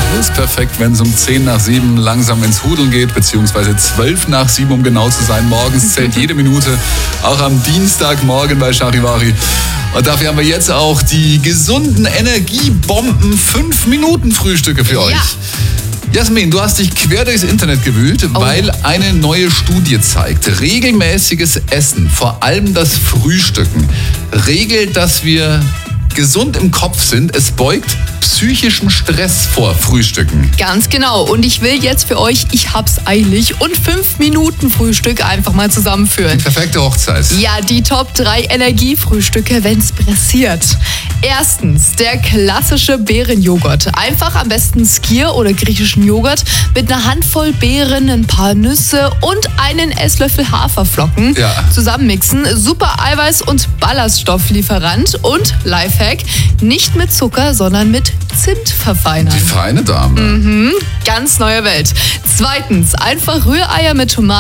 Ist perfekt, wenn es um 10 nach 7 langsam ins Hudeln geht, beziehungsweise 12 nach 7, um genau zu sein. Morgens zählt jede Minute, auch am Dienstagmorgen bei Charivari. Und dafür haben wir jetzt auch die gesunden Energiebomben 5-Minuten-Frühstücke für euch. Jasmin, du hast dich quer durchs Internet gewühlt, weil eine neue Studie zeigt, regelmäßiges Essen, vor allem das Frühstücken, regelt, dass wir gesund im Kopf sind. Es beugt psychischem Stress vor, Frühstücken. Ganz genau. Und ich will jetzt für euch, ich hab's eilig, und 5-Minuten-Frühstück einfach mal zusammenführen. Die perfekte Hochzeit. Ja, die Top 3 Energiefrühstücke, wenn's pressiert. Erstens, der klassische Beerenjoghurt. Einfach am besten Skyr oder griechischen Joghurt mit einer Handvoll Beeren, ein paar Nüsse und einen Esslöffel Haferflocken zusammenmixen. Super Eiweiß- und Ballaststofflieferant und Lifehack, nicht mit Zucker, sondern mit Zimt verfeinern. Die feine Dame. Ganz neue Welt. Zweitens, einfach Rühreier mit Tomaten